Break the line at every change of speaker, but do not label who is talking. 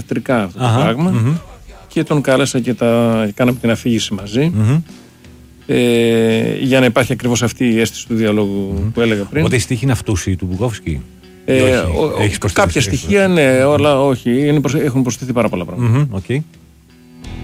θεατρικά αυτό το πράγμα. Και τον κάλεσα και κάναμε την αφήγηση μαζί. Για να υπάρχει ακριβώς αυτή η αίσθηση του διαλόγου που έλεγα πριν.
Οπότε η στίχη είναι αυτούσιοι του Μπουκόφσκι.
Κάποια στοιχεία ναι, όλα όχι. Έχουν προσθεθεί πάρα πολλά πράγματα.